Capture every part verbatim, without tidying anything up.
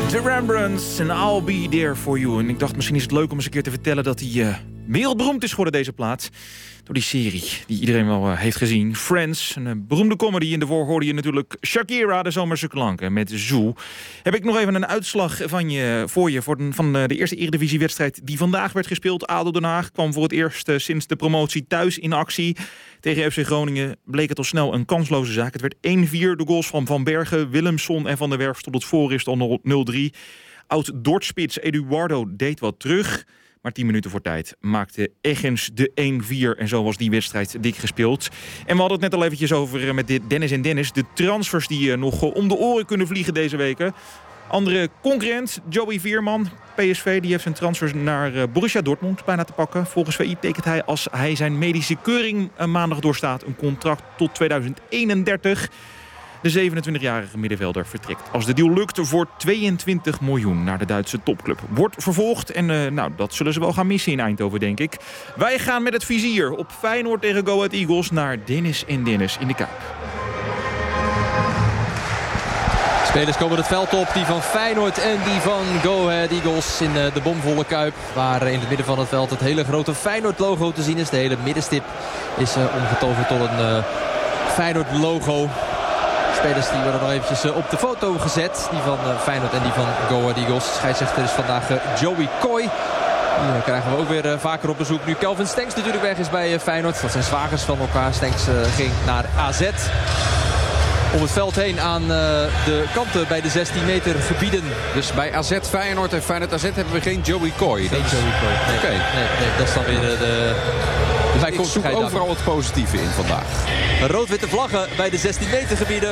The Rembrandts en I'll Be There For You. En ik dacht, misschien is het leuk om eens een keer te vertellen dat hij uh, wereldberoemd is geworden, deze plaat. Door die serie die iedereen wel uh, heeft gezien. Friends, een uh, beroemde comedy. In de voor hoorde je natuurlijk Shakira, de zomerse klanken met Zoo. Heb ik nog even een uitslag van je, voor je voor de, van uh, de eerste eredivisiewedstrijd die vandaag werd gespeeld. A D O Den Haag kwam voor het eerst uh, sinds de promotie thuis in actie. Tegen F C Groningen bleek het al snel een kansloze zaak. Het werd één vier. De goals van Van Bergen, Willemson en Van der Werf stond het voorrust al nul drie. Oud-Dordtspits Eduardo deed wat terug. Maar tien minuten voor tijd maakte Eggens de één vier. En zo was die wedstrijd dik gespeeld. En we hadden het net al eventjes over met dit Dennis en Dennis. De transfers die nog om de oren kunnen vliegen deze weken. Andere concurrent, Joey Veerman, P S V, die heeft zijn transfers naar Borussia Dortmund bijna te pakken. Volgens V I tekent hij, als hij zijn medische keuring maandag doorstaat, een contract tot tweeduizend eenendertig. De zevenentwintigjarige middenvelder vertrekt als de deal lukt voor tweeëntwintig miljoen naar de Duitse topclub. Wordt vervolgd en uh, nou, dat zullen ze wel gaan missen in Eindhoven, denk ik. Wij gaan met het vizier op Feyenoord tegen Go Ahead Eagles naar Dennis en Dennis in de Kuip. Spelers komen het veld op, die van Feyenoord en die van Go Ahead Eagles in de bomvolle Kuip. Waar in het midden van het veld het hele grote Feyenoord-logo te zien is. De hele middenstip is uh, omgetoverd tot een uh, Feyenoord-logo. Spelers die worden nog eventjes uh, op de foto gezet. Die van uh, Feyenoord en die van Go Ahead Eagles. Scheidsrechter is vandaag uh, Joey Coy. Die uh, krijgen we ook weer uh, vaker op bezoek. Nu Kelvin Stenks natuurlijk weg is bij uh, Feyenoord. Dat zijn zwagers van elkaar. Stenks uh, ging naar A Z. Om het veld heen aan uh, de kanten bij de zestien meter gebieden. Dus bij A Z Feyenoord en Feyenoord A Z hebben we geen Joey Coy. Geen is... Joey Coy. Nee, okay. nee, nee, dat is dan weer de... de... Dus ik zoek overal dan het positieve in vandaag. Rood-witte vlaggen bij de zestien meter gebieden.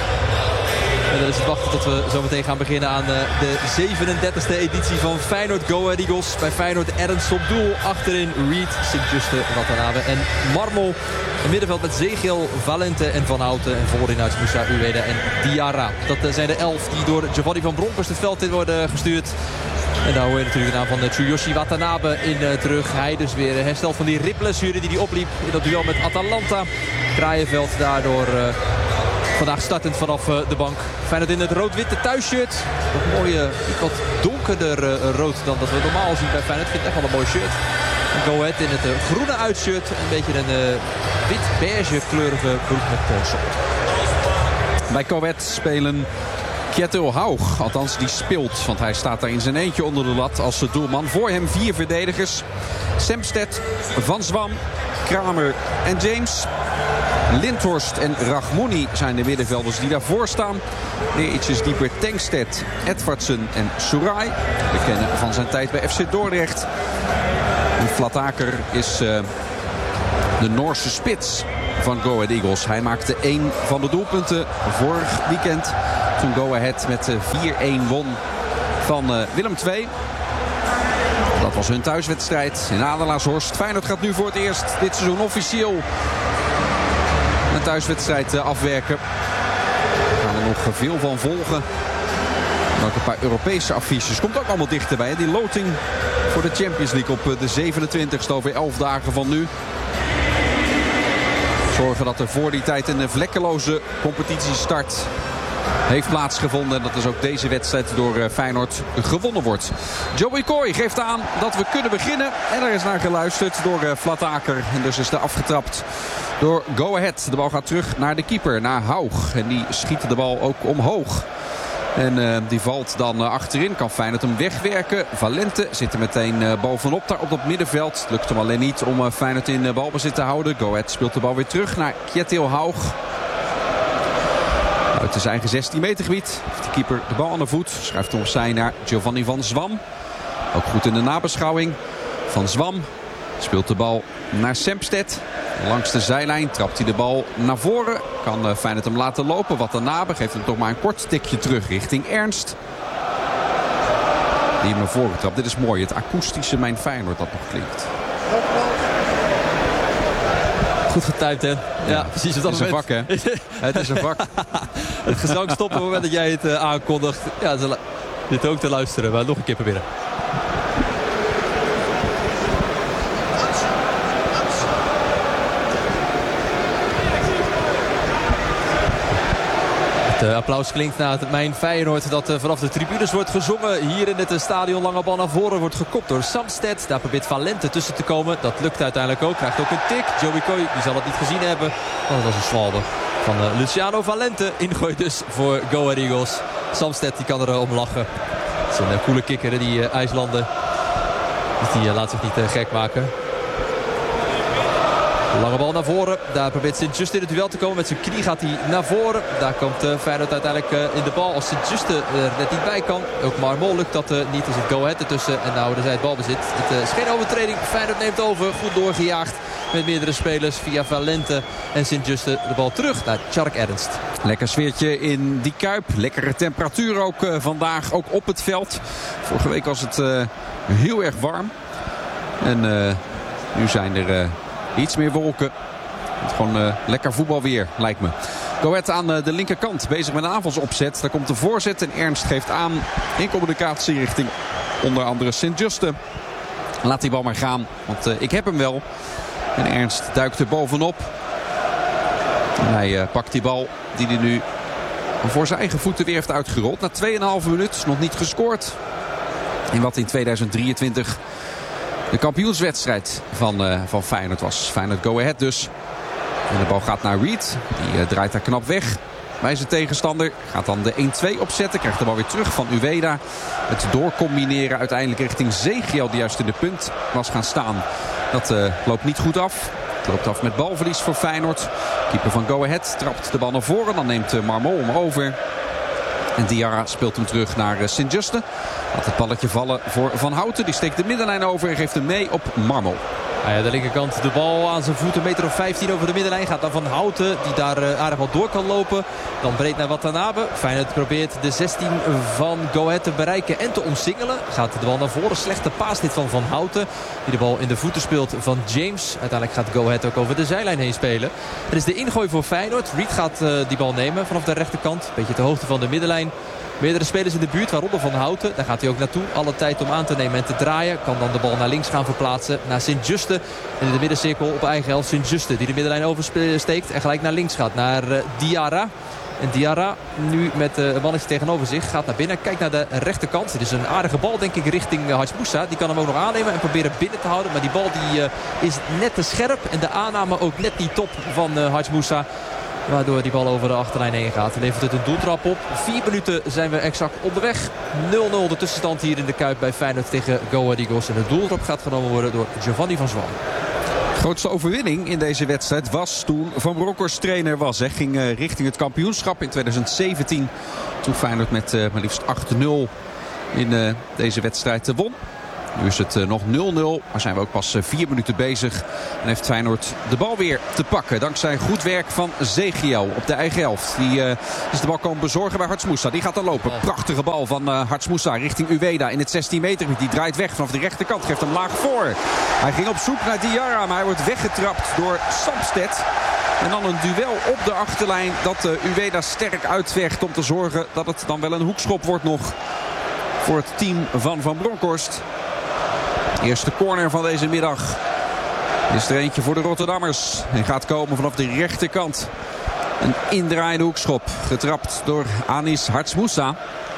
En dan is het wachten tot we zo meteen gaan beginnen aan de, de zevenendertigste editie van Feyenoord Go Ahead Eagles. Bij Feyenoord Ernst op doel. Achterin Reed, Sint-Juste, Watanabe en Marmol. Een middenveld met Zegel, Valente en Van Houten. En voorin uit Moussa Ueda en Diarra. Dat zijn de elf die door Giovanni van Bronckhorst het veld in worden gestuurd. En daar hoor je natuurlijk de naam van Tsuyoshi Watanabe in uh, terug. Hij dus weer hersteld van die ribblessure die hij opliep in dat duel met Atalanta. Kraaienveld daardoor uh, vandaag startend vanaf uh, de bank. Feyenoord in het rood-witte thuisshirt. Een mooie, wat donkerder uh, rood dan dat we normaal zien bij Feyenoord. Ik vind het echt wel een mooi shirt. En Go Ahead in het uh, groene uitshirt. Een beetje een uh, wit-beige kleurige broek met polsel. Bij Go Ahead spelen Kjetil Haug, althans die speelt, want hij staat daar in zijn eentje onder de lat als doelman. Voor hem vier verdedigers. Semstedt, Van Zwam, Kramer en James. Lindhorst en Rachmouni zijn de middenvelders die daarvoor staan. Weer ietsjes dieper Tankstedt, Edvardsen en Surai. We kennen van zijn tijd bij F C Dordrecht. En Vlataker is uh, de Noorse spits van Go Ahead Eagles. Hij maakte één van de doelpunten vorig weekend. Toen Go Ahead met vier-één won van uh, Willem twee. Dat was hun thuiswedstrijd in Adelaarshorst. Feyenoord gaat nu voor het eerst dit seizoen officieel een thuiswedstrijd uh, afwerken. We gaan er nog veel van volgen. En ook een paar Europese affiches. Komt ook allemaal dichterbij. Hè? Die loting voor de Champions League op uh, de zevenentwintigste over elf dagen van nu. Zorgen dat er voor die tijd een vlekkeloze competitiestart heeft plaatsgevonden. En dat is ook deze wedstrijd door Feyenoord gewonnen wordt. Joey Coy geeft aan dat we kunnen beginnen. En er is naar geluisterd door Vlataker. En dus is er afgetrapt door Go Ahead. De bal gaat terug naar de keeper, naar Haug. En die schiet de bal ook omhoog. En uh, die valt dan uh, achterin. Kan Feyenoord hem wegwerken. Valente zit er meteen uh, bovenop daar op dat middenveld. Lukt hem alleen niet om uh, Feyenoord in uh, balbezit te houden. Go Ahead speelt de bal weer terug naar Kjetil Haug. Uit zijn eigen zestien meter gebied heeft de keeper de bal aan de voet. Schuift hem opzij naar Giovanni van Zwam. Ook goed in de nabeschouwing. Van Zwam speelt de bal naar Semstedt. Langs de zijlijn trapt hij de bal naar voren. Kan uh, Feyenoord hem laten lopen. Watanabe geeft hem toch maar een kort tikje terug richting Ernst. Die hem naar voren trapt. Dit is mooi. Het akoestische Mijn Feyenoord dat nog klinkt. Goed getypt, hè? Ja, ja, precies op dat het is moment. Een vak, hè? Het is een vak. Het gezang stopt op het moment dat jij het uh, aankondigt. Ja, ze zitten ook te luisteren. Maar nog een keer proberen. Het applaus klinkt na het Mijn Feyenoord dat uh, vanaf de tribunes wordt gezongen. Hier in het uh, stadion. Lange bal naar voren wordt gekopt door Samsted. Daar probeert Valente tussen te komen. Dat lukt uiteindelijk ook. Krijgt ook een tik. Joey Coy die zal het niet gezien hebben. Want dat was een zwalbe van uh, Luciano Valente. Ingooi dus voor Go Ahead Eagles. Samsted die kan er uh, om lachen. Het is een uh, coole kikker die uh, IJslanden. Dus die uh, laat zich niet uh, gek maken. Lange bal naar voren. Daar probeert Sint-Juste in het duel te komen. Met zijn knie gaat hij naar voren. Daar komt uh, Feyenoord uiteindelijk uh, in de bal. Als Sint-Juste er net niet bij kan. Ook Marmol lukt dat uh, niet. Er zit Go Ahead ertussen. En nou houden zij het balbezit. Het uh, is geen overtreding. Feyenoord neemt over. Goed doorgejaagd. Met meerdere spelers via Valente. En Sint-Juste de bal terug naar Tjark Ernst. Lekker sfeertje in die Kuip. Lekkere temperatuur ook uh, vandaag. Ook op het veld. Vorige week was het uh, heel erg warm. En uh, nu zijn er... Uh, Iets meer wolken. Het gewoon uh, lekker voetbalweer, lijkt me. Go Ahead aan uh, de linkerkant. Bezig met een aanvalsopzet. Daar komt de voorzet. En Ernst geeft aan in communicatie richting onder andere Sint-Juste. Laat die bal maar gaan. Want uh, ik heb hem wel. En Ernst duikt er bovenop. En hij uh, pakt die bal die hij nu voor zijn eigen voeten weer heeft uitgerold. Na twee komma vijf minuut. Nog niet gescoord. En wat in tweeduizend drieëntwintig... de kampioenswedstrijd van, uh, van Feyenoord was. Feyenoord Go Ahead dus. En de bal gaat naar Reed. Die uh, draait daar knap weg bij zijn tegenstander. Gaat dan de één twee opzetten. Krijgt de bal weer terug van Uweda. Het doorcombineren uiteindelijk richting Zegiel. Die juist in de punt was gaan staan. Dat uh, loopt niet goed af. Het loopt af met balverlies voor Feyenoord. Keeper van Go Ahead trapt de bal naar voren. Dan neemt uh, Marmol hem over. En Diarra speelt hem terug naar uh, Sint-Juste. Laat het balletje vallen voor Van Houten. Die steekt de middenlijn over en geeft hem mee op Marmol. Ah ja, de linkerkant de bal aan zijn voeten. Meter of vijftien over de middenlijn. Gaat dan Van Houten die daar uh, aardig wat door kan lopen. Dan breed naar Watanabe. Feyenoord probeert de zestien van Go Ahead te bereiken en te omsingelen. Gaat de bal naar voren. Slechte paas dit van Van Houten. Die de bal in de voeten speelt van James. Uiteindelijk gaat Go Ahead ook over de zijlijn heen spelen. Het is de ingooi voor Feyenoord. Reed gaat uh, die bal nemen vanaf de rechterkant. Beetje ter hoogte van de middenlijn. Meerdere spelers in de buurt, waaronder Van Houten. Daar gaat hij ook naartoe. Alle tijd om aan te nemen en te draaien. Kan dan de bal naar links gaan verplaatsen. Naar Sint-Juste. En in de middencirkel op eigen helft Sint-Juste. Die de middenlijn oversteekt en gelijk naar links gaat. Naar uh, Diarra. En Diarra nu met uh, een mannetje tegenover zich. Gaat naar binnen. Kijkt naar de rechterkant. Dit is een aardige bal denk ik richting uh, Hachmoussa. Die kan hem ook nog aannemen en proberen binnen te houden. Maar die bal die, uh, is net te scherp. En de aanname ook net niet top van uh, Hachmoussa. Waardoor die bal over de achterlijn heen gaat. Levert het een doeltrap op. Vier minuten zijn we exact onderweg. nul nul de tussenstand hier in de Kuip bij Feyenoord tegen Go Ahead Eagles. En de doeltrap gaat genomen worden door Giovanni van Zwam. De grootste overwinning in deze wedstrijd was toen Van Bronckhorst trainer was. Hij ging uh, richting het kampioenschap in tweeduizend zeventien. Toen Feyenoord met uh, maar liefst acht nul in uh, deze wedstrijd won. Nu is het uh, nog nul nul, maar zijn we ook pas uh, vier minuten bezig. En heeft Feyenoord de bal weer te pakken. Dankzij goed werk van Zegiel op de eigen helft. Die uh, is de bal komen bezorgen bij Hachmoussa. Die gaat dan lopen. Prachtige bal van uh, Hachmoussa richting Uweda in het zestien meter. Die draait weg vanaf de rechterkant. Geeft hem laag voor. Hij ging op zoek naar Diarra, maar hij wordt weggetrapt door Samsted. En dan een duel op de achterlijn dat uh, Uweda sterk uitvecht om te zorgen dat het dan wel een hoekschop wordt nog voor het team van Van Bronckhorst. Eerste corner van deze middag. Is er eentje voor de Rotterdammers. En gaat komen vanaf de rechterkant. Een indraaiende hoekschop. Getrapt door Anis Hachmoussa.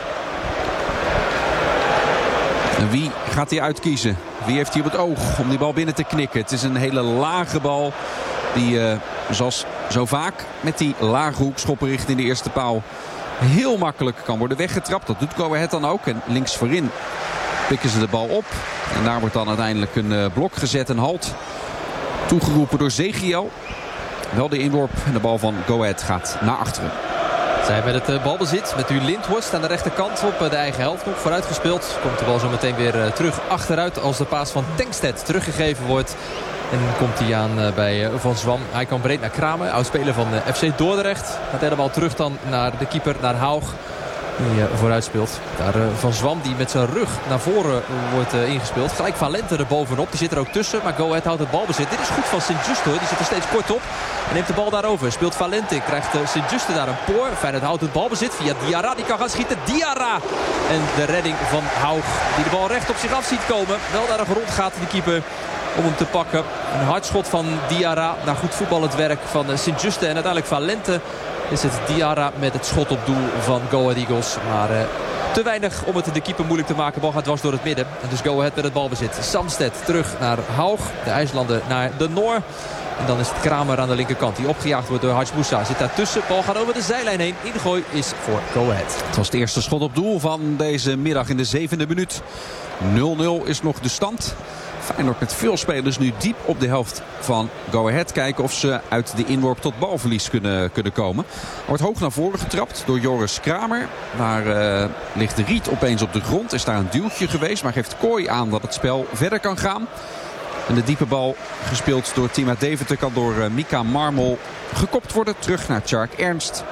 En wie gaat hij uitkiezen? Wie heeft hij op het oog om die bal binnen te knikken? Het is een hele lage bal. Die uh, zoals zo vaak met die lage hoekschoppen richting de eerste paal heel makkelijk kan worden weggetrapt. Dat doet Go Ahead dan ook. En links voorin pikken ze de bal op. En daar wordt dan uiteindelijk een uh, blok gezet. Een halt toegeroepen door Zegiel. Wel de inworp en de bal van Go Ahead gaat naar achteren. Zij met het uh, balbezit. Met u Lindhorst aan de rechterkant op uh, de eigen helft nog vooruitgespeeld. Komt de bal zo meteen weer uh, terug achteruit als de paas van Tankstedt teruggegeven wordt. En dan komt hij aan uh, bij uh, Van Zwam. Hij kan breed naar Kramer, oudspeler van uh, F C Dordrecht. Gaat de bal terug dan naar de keeper, naar Haug. Die uh, vooruit speelt. Daar uh, Van Zwam die met zijn rug naar voren uh, wordt uh, ingespeeld. Gelijk Valente er bovenop. Die zit er ook tussen. Maar Go Ahead houdt het balbezit. Dit is goed van Sint-Juste. Die zit er steeds kort op. En neemt de bal daarover. Speelt Valente. Krijgt uh, Sint-Juste daar een poor. Feyenoord houdt het balbezit via Diarra. Die kan gaan schieten. Diarra. En de redding van Haug. Die de bal recht op zich af ziet komen. Wel naar de grond gaat de keeper om hem te pakken. Een hard schot van Diarra. Naar goed voetballend werk van uh, Sint-Juste. En uiteindelijk Valente. is het Diarra met het schot op doel van Go Ahead Eagles. Maar uh, te weinig om het de keeper moeilijk te maken. Bal gaat dwars door het midden. En dus Go Ahead met het balbezit. Samsted terug naar Haug. De IJslander naar de Noor. En dan is het Kramer aan de linkerkant. Die opgejaagd wordt door Hadj Moussa. Zit daartussen. Bal gaat over de zijlijn heen. Ingooi is voor Go Ahead. Het was het eerste schot op doel van deze middag in de zevende minuut. nul nul is nog de stand. Feyenoord met veel spelers nu diep op de helft van Go Ahead. Kijken of ze uit de inworp tot balverlies kunnen, kunnen komen. Er wordt hoog naar voren getrapt door Joris Kramer. Daar uh, ligt de Riet opeens op de grond. Is daar een duwtje geweest. Maar geeft Kooi aan dat het spel verder kan gaan. En de diepe bal gespeeld door team uit Deventer kan door uh, Mika Marmol gekopt worden. Terug naar Tjark Ernst.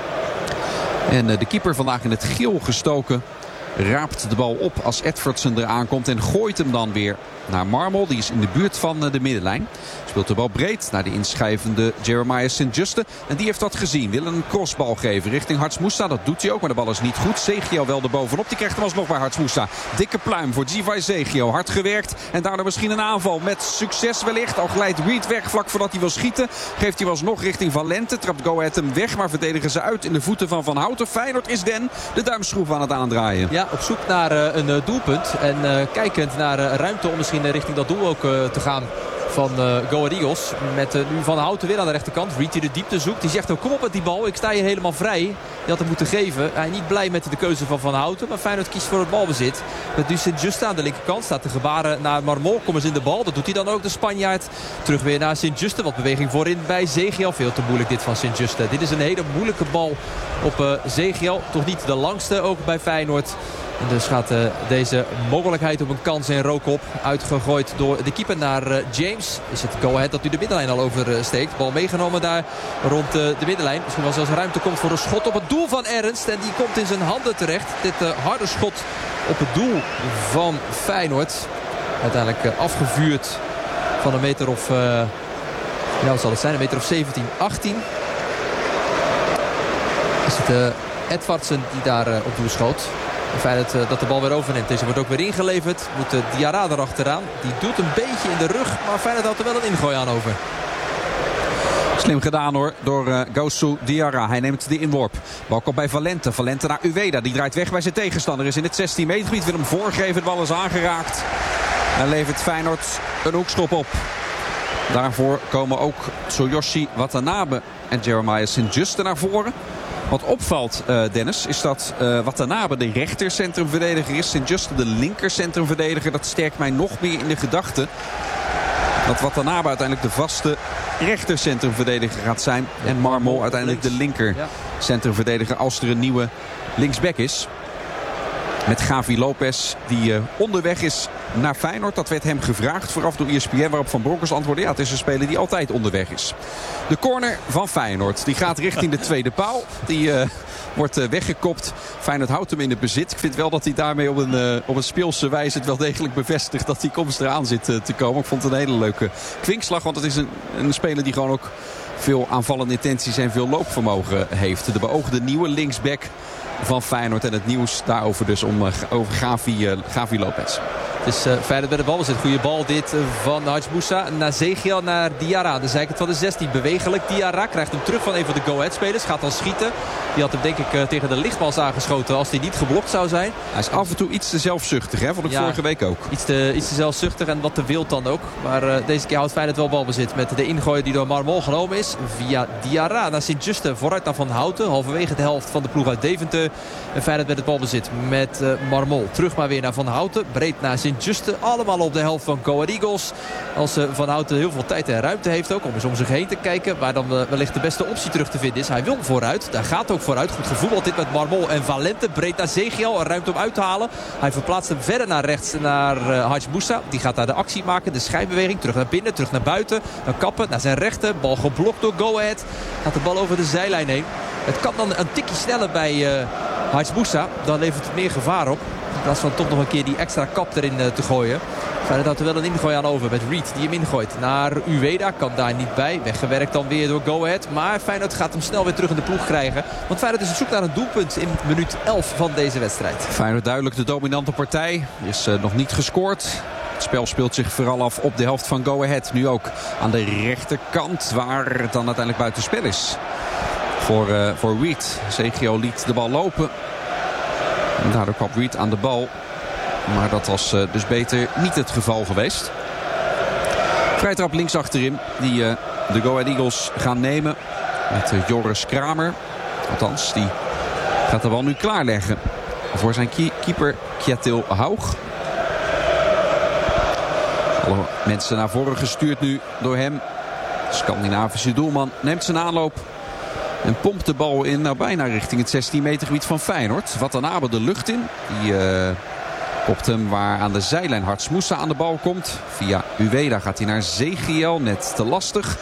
En uh, de keeper vandaag in het geel gestoken raapt de bal op als Edvardsen eraan komt en gooit hem dan weer naar Marmol. Die is in de buurt van de middenlijn. Speelt de bal breed naar de inschrijvende Jeremiah Sint-Juste. En die heeft dat gezien. Wil een crossbal geven richting Hadj Moussa. Dat doet hij ook, maar de bal is niet goed. Zegio wel erbovenop. Die krijgt hem alsnog bij Hadj Moussa. Dikke pluim voor Givay Zegio. Hard gewerkt. En daardoor misschien een aanval met succes wellicht. Al glijdt Reed weg vlak voordat hij wil schieten. Geeft hij alsnog richting Valente. Trapt Go Ahead hem weg, maar verdedigen ze uit in de voeten van Van Houten. Feyenoord is den de duimschroef aan het aandraaien. Ja, op zoek naar uh, een uh, doelpunt. En uh, kijkend naar uh, ruimte om misschien uh, richting dat doel ook uh, te gaan van uh, Go Ahead Eagles. Met uh, nu Van Houten weer aan de rechterkant. Reed die de diepte zoekt. Die zegt ook kom op met die bal. Ik sta hier helemaal vrij. Die had hem moeten geven. Hij niet blij met de keuze van Van Houten. Maar Feyenoord kiest voor het balbezit. Met nu Sint-Juste aan de linkerkant. Staat de gebaren naar Marmol. Kom eens in de bal. Dat doet hij dan ook, de Spanjaard. Terug weer naar Sint-Juste. Wat beweging voorin bij Zegio. Veel te moeilijk dit van Sint-Juste. Dit is een hele moeilijke bal op uh, Zegio. Toch niet de langste ook bij Feyenoord. En dus gaat uh, deze mogelijkheid op een kans en rook op. Uitgegooid door de keeper naar uh, James. Is het Go Ahead dat nu de middenlijn al oversteekt. Bal meegenomen daar rond uh, de middenlijn. Misschien wel zelfs ruimte komt voor een schot op het doel van Ernst. En die komt in zijn handen terecht. Dit uh, harde schot op het doel van Feyenoord. Uiteindelijk uh, afgevuurd van een meter of... Uh, ja, wat zal het zijn? Een meter of zeventien, achttien. Is het uh, Edvardsen die daar uh, op doel schoot. Feyenoord uh, dat de bal weer overneemt. Deze wordt ook weer ingeleverd. Moet uh, Diarra erachteraan. Die doet een beetje in de rug. Maar Feyenoord houdt er wel een ingooi aan over. Slim gedaan hoor, door uh, Goussou Diarra. Hij neemt de inworp. Bal komt bij Valente. Valente naar Uweda. Die draait weg bij zijn tegenstander. Is in het zestien meter gebied. Wil hem voorgeven. De bal is aangeraakt. En levert Feyenoord een hoekschop op. Daarvoor komen ook Tsuyoshi Watanabe en Jeremiah Sint-Juste naar voren. Wat opvalt, uh, Dennis, is dat uh, Watanabe de rechtercentrumverdediger is. Sint-Juste de linkercentrumverdediger. Dat sterkt mij nog meer in de gedachte dat Watanabe uiteindelijk de vaste rechtercentrumverdediger gaat zijn. En Marmol uiteindelijk de linkercentrumverdediger als er een nieuwe linksback is. Met Gavi Lopez die uh, onderweg is naar Feyenoord. Dat werd hem gevraagd vooraf door E S P N. Waarop Van Bronckhorst antwoordde, ja, het is een speler die altijd onderweg is. De corner van Feyenoord. Die gaat richting de tweede paal. Die uh, wordt uh, weggekopt. Feyenoord houdt hem in het bezit. Ik vind wel dat hij daarmee op een, uh, op een speelse wijze het wel degelijk bevestigt dat die komst eraan zit uh, te komen. Ik vond het een hele leuke kwinkslag. Want het is een, een speler die gewoon ook veel aanvallende intenties en veel loopvermogen heeft. De beoogde nieuwe linksback van Feyenoord. En het nieuws daarover dus om, uh, over Gavi, uh, Gavi Lopez. Het is uh, Feyenoord bij de bal. Zit goede bal dit uh, van Hadj Moussa naar Zegio, naar Diarra. De zijkant van de zestien. Bewegelijk. Diarra krijgt hem terug van een van de Go Ahead spelers. Gaat dan schieten. Die had hem denk ik uh, tegen de lichtbals aangeschoten als hij niet geblokt zou zijn. Hij is af en toe iets te zelfzuchtig. Hè? Vond ik ja, vorige week ook. Iets te, iets te zelfzuchtig en wat te wild dan ook. Maar uh, deze keer houdt Feyenoord wel balbezit. Met de ingooi die door Marmol genomen is. Via Diarra naar Sint-Juste. Vooruit naar Van Houten. Halverwege de helft van de ploeg uit Deventer. En Feyenoord met het balbezit met uh, Marmol. Terug maar weer naar Van Houten. Breed naar Sint-Juste. Allemaal op de helft van Go Ahead Eagles. Als uh, Van Houten heel veel tijd en ruimte heeft ook. Om eens om zich heen te kijken. Waar dan uh, wellicht de beste optie terug te vinden is. Hij wil vooruit. Daar gaat ook vooruit. Goed gevoetbald dit met Marmol en Valente. Breed naar Zegio. Een ruimte om uit te halen. Hij verplaatst hem verder naar rechts. Naar uh, Hadj Moussa. Die gaat daar de actie maken. De schijnbeweging. Terug naar binnen. Terug naar buiten. Dan kappen naar zijn rechter. Bal geblokt door Go Ahead. Gaat de bal over de zijlijn heen. Het kan dan een tikje sneller bij uh, Hadj Moussa. Dan levert het meer gevaar op. In plaats van toch nog een keer die extra kap erin uh, te gooien. Feyenoord houdt er wel een ingooi aan over met Reed die hem ingooit naar Uweda. Kan daar niet bij. Weggewerkt dan weer door Go Ahead. Maar Feyenoord gaat hem snel weer terug in de ploeg krijgen. Want Feyenoord is op zoek naar een doelpunt in minuut elf van deze wedstrijd. Feyenoord duidelijk de dominante partij. Is uh, nog niet gescoord. Het spel speelt zich vooral af op de helft van Go Ahead. Nu ook aan de rechterkant waar het dan uiteindelijk buitenspel is. voor, uh, voor Reed. Zegio liet de bal lopen. En daardoor kwam Reed aan de bal. Maar dat was uh, dus beter niet het geval geweest. Vrijtrap links achterin. Die uh, de Go Ahead Eagles gaan nemen. Met uh, Joris Kramer. Althans, die gaat de bal nu klaarleggen. Voor zijn keeper Kjetil Haug. Alle mensen naar voren gestuurd nu door hem. De Scandinavische doelman neemt zijn aanloop. En pompt de bal in, nou bijna richting het zestien meter gebied van Feyenoord. Watanabe de lucht in. Die uh, kopt hem waar aan de zijlijn Harts Moussa aan de bal komt. Via Uweda gaat hij naar Zegiel. Net te lastig.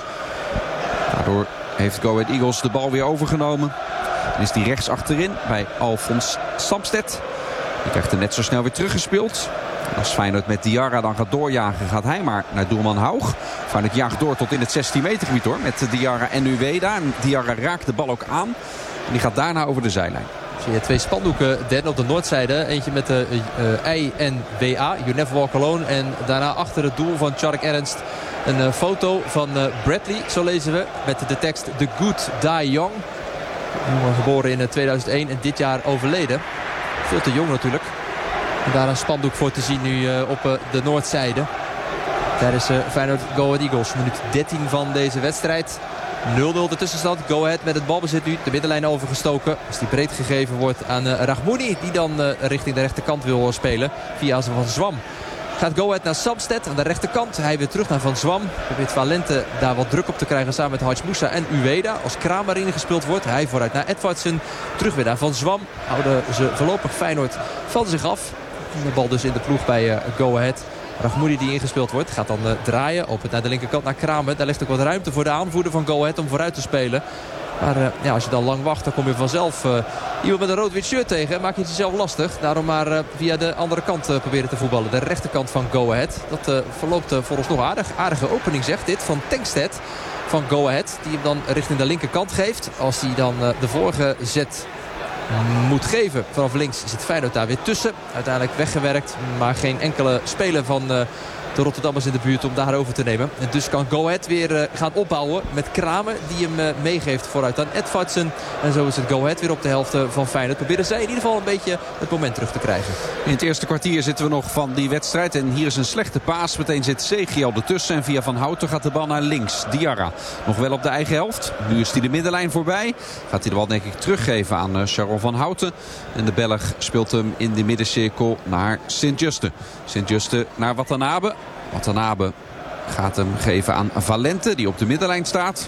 Daardoor heeft Go Ahead Eagles de bal weer overgenomen. Dan is die rechts achterin bij Alfons Samsted. Die krijgt hem net zo snel weer teruggespeeld. En als Feyenoord met Diarra dan gaat doorjagen, gaat hij maar naar doelman Haug. Feyenoord jaagt door tot in het zestien meter gebied hoor. Met Diarra en Uweda. En Diarra raakt de bal ook aan. En die gaat daarna over de zijlijn. Zie je twee spandoeken, derde op de noordzijde. Eentje met de uh, I en W A, You Never Walk Alone. En daarna achter het doel van Tjark Ernst een uh, foto van uh, Bradley, zo lezen we. Met de tekst The Good Die Young. Jongen geboren in tweeduizend één en dit jaar overleden. Veel te jong natuurlijk. En daar een spandoek voor te zien nu uh, op uh, de noordzijde. Tijdens uh, Feyenoord Go Ahead Eagles. Minuut dertien van deze wedstrijd. nul nul de tussenstand. Go Ahead met het balbezit nu. De middenlijn overgestoken. Als die breed gegeven wordt aan uh, Rahmouni. Die dan uh, richting de rechterkant wil spelen. Via Van Zwam. Gaat Go Ahead naar Samsted aan de rechterkant. Hij weer terug naar Van Zwam. Probeert Valente daar wat druk op te krijgen samen met Harts Moussa en Uweda. Als Kramer ingespeeld wordt. Hij vooruit naar Edvardsen. Terug weer naar Van Zwam. Houden ze voorlopig Feyenoord van zich af. De bal dus in de ploeg bij uh, Go Ahead. Rahmouni die ingespeeld wordt. Gaat dan uh, draaien. Opent naar de linkerkant naar Kramer. Daar ligt ook wat ruimte voor de aanvoerder van Go Ahead om vooruit te spelen. Maar uh, ja, als je dan lang wacht, dan kom je vanzelf uh, iemand met een rood-wit shirt tegen. En maak je het jezelf lastig. Daarom maar uh, via de andere kant uh, proberen te voetballen. De rechterkant van Go Ahead. Dat uh, verloopt uh, vooralsnog aardig. Aardige opening zegt dit van Tankstedt van Go Ahead. Die hem dan richting de linkerkant geeft. Als hij dan uh, de vorige zet moet geven. Vanaf links zit Feyenoord daar weer tussen. Uiteindelijk weggewerkt. Maar geen enkele speler van uh, de Rotterdammers in de buurt om daar over te nemen. En dus kan Go Ahead weer uh, gaan opbouwen met Kramer. Die hem uh, meegeeft vooruit aan Edvardsen. En zo is het Go Ahead weer op de helft uh, van Feyenoord. Proberen zij in ieder geval een beetje het moment terug te krijgen. In het eerste kwartier zitten we nog van die wedstrijd. En hier is een slechte paas. Meteen zit Zegiel ertussen. En via Van Houten gaat de bal naar links. Diarra nog wel op de eigen helft. Nu is hij de middenlijn voorbij. Gaat hij de bal denk ik teruggeven aan uh, Sharon Van Houten. En de Belg speelt hem in de middencirkel naar Sint-Juste. Sint-Juste naar Watanabe. Watanabe gaat hem geven aan Valente, die op de middenlijn staat.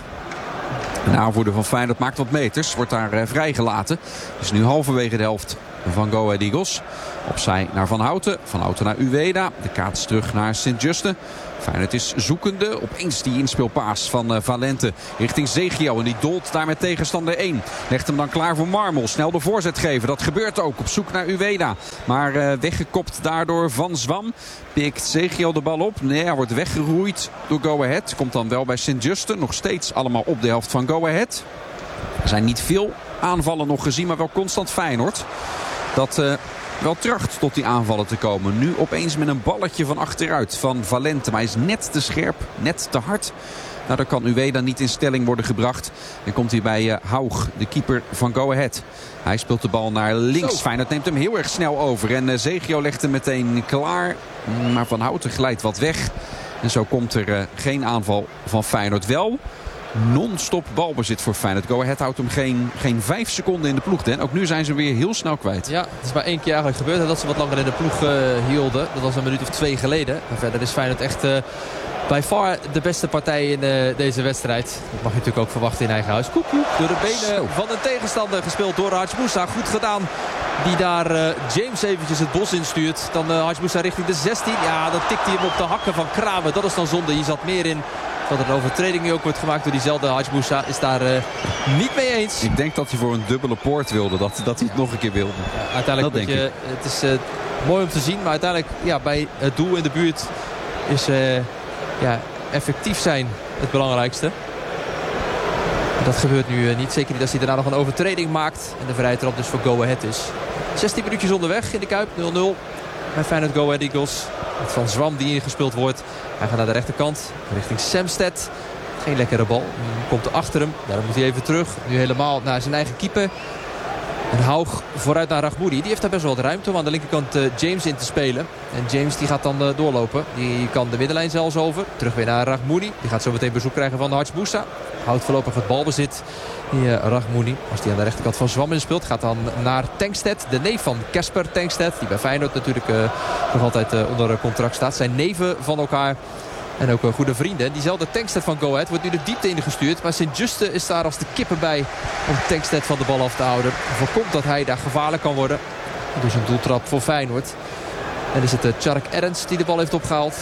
De aanvoerder van Feyenoord maakt wat meters. Wordt daar uh, vrijgelaten. Is nu halverwege de helft van Go Ahead Eagles. Opzij naar Van Houten. Van Houten naar Uweda. De kaats terug naar Sint-Juste. Feyenoord is zoekende. Opeens die inspeelpaas van uh, Valente richting Zegio. En die dolt daar met tegenstander één. Legt hem dan klaar voor Marmol. Snel de voorzet geven. Dat gebeurt ook. Op zoek naar Uweda. Maar uh, weggekopt daardoor Van Zwam. Pikt Zegio de bal op. Nee, hij wordt weggeroeid door Go Ahead. Komt dan wel bij Sint-Juste. Nog steeds allemaal op de helft van Go Ahead. Er zijn niet veel aanvallen nog gezien. Maar wel constant Feyenoord. Dat... Uh, wel tracht tot die aanvallen te komen. Nu opeens met een balletje van achteruit van Valente. Maar hij is net te scherp, net te hard. Nou, dan kan Uweda niet in stelling worden gebracht. En komt hij bij uh, Haug, de keeper van Go Ahead. Hij speelt de bal naar links. Feyenoord neemt hem heel erg snel over. En uh, Zegio legt hem meteen klaar. Maar Van Houten glijdt wat weg. En zo komt er uh, geen aanval van Feyenoord. Wel non-stop balbezit voor Feyenoord. Go Ahead houdt hem geen, geen vijf seconden in de ploeg. En ook nu zijn ze weer heel snel kwijt. Ja, het is maar één keer eigenlijk gebeurd dat ze wat langer in de ploeg uh, hielden. Dat was een minuut of twee geleden. Maar verder is Feyenoord echt uh, by far de beste partij in uh, deze wedstrijd. Dat mag je natuurlijk ook verwachten in eigen huis. Koek, koek, door de benen Zo. van de tegenstander gespeeld door Harts Moussa. Goed gedaan. Die daar uh, James eventjes het bos instuurt. Dan uh, Harts Moussa richting de zestien. Ja, dan tikt hij hem op de hakken van Kramer. Dat is dan zonde. Hier zat meer in. Dat er een overtreding nu ook wordt gemaakt door diezelfde Harts Moussa is daar uh, niet mee eens. Ik denk dat hij voor een dubbele poort wilde. Dat, dat hij het nog een keer wilde. Ja, uiteindelijk dat denk je, het is uh, mooi om te zien. Maar uiteindelijk ja, bij het doel in de buurt is uh, ja, effectief zijn het belangrijkste. Dat gebeurt nu uh, niet. Zeker niet als hij daarna nog een overtreding maakt. En de vrije trap dus voor Go Ahead is. zestien minuutjes onderweg in de Kuip. nul nul bij Feyenoord Go Ahead Eagles. Met Van Zwam die ingespeeld wordt. Hij gaat naar de rechterkant. Richting Samsted. Geen lekkere bal. Komt achter hem. Ja, dan moet hij even terug. Nu helemaal naar zijn eigen keeper. En Haug vooruit naar Rahmoudi. Die heeft daar best wel wat ruimte om aan de linkerkant uh, James in te spelen. En James die gaat dan uh, doorlopen. Die kan de middenlijn zelfs over. Terug weer naar Rahmoudi. Die gaat zo meteen bezoek krijgen van Harts Moussa. Houdt voorlopig het balbezit. Die uh, Rahmoudi, als die aan de rechterkant van Zwammelen speelt, gaat dan naar Tankstedt. De neef van Casper Tankstedt. Die bij Feyenoord natuurlijk uh, nog altijd uh, onder contract staat. Zijn neven van elkaar. En ook uh, goede vrienden. Diezelfde Tankstedt van Go Ahead wordt nu de diepte ingestuurd. Maar Sint-Juste is daar als de kippen bij om Tankstedt van de bal af te houden. Voorkomt dat hij daar gevaarlijk kan worden. Dus een doeltrap voor Feyenoord. En is het uh, Tjark Ernst die de bal heeft opgehaald.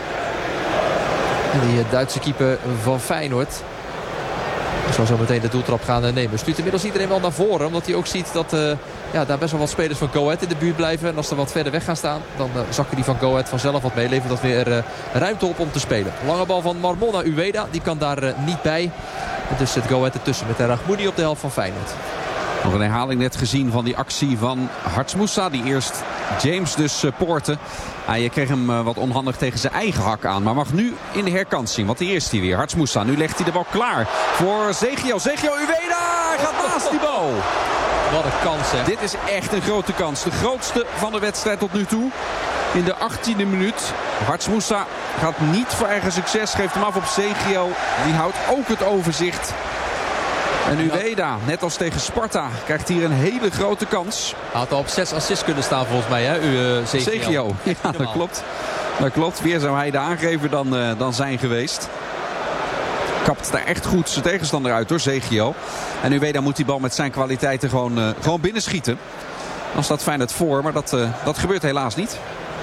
En die uh, Duitse keeper van Feyenoord zal zo meteen de doeltrap gaan uh, nemen. Stuurt inmiddels iedereen wel naar voren. Omdat hij ook ziet dat uh, ja, daar best wel wat spelers van Go Ahead in de buurt blijven. En als ze wat verder weg gaan staan, dan uh, zakken die van Go Ahead vanzelf wat mee. Levert dat weer uh, ruimte op om te spelen. Lange bal van Marmon naar Uweda. Die kan daar uh, niet bij. En dus zit Go Ahead ertussen met de Rahmoudi op de helft van Feyenoord. Nog een herhaling net gezien van die actie van Harts Moussa. Die eerst James dus uh, poorte. Hij kreeg hem uh, wat onhandig tegen zijn eigen hak aan. Maar mag nu in de herkansing. Want hier is hij weer. Harts Moussa. Nu legt hij de bal klaar voor Zegio. Zegio Uweda gaat naast die bal. Wat een kans, hè. Dit is echt een grote kans. De grootste van de wedstrijd tot nu toe. In de achttiende minuut. Harts Moussa gaat niet voor eigen succes. Geeft hem af op Zegio. Die houdt ook het overzicht. En Uweda, net als tegen Sparta, krijgt hier een hele grote kans. Hij had al op zes assists kunnen staan volgens mij, hè? U, uh, Zegio. Ja, dat klopt. Dat klopt. Weer zou hij de aangever dan, uh, dan zijn geweest. Kapt daar echt goed zijn tegenstander uit door Zegio. En Uweda moet die bal met zijn kwaliteiten gewoon, uh, gewoon binnenschieten. Dan staat Feyenoord voor, maar dat, uh, dat gebeurt helaas niet.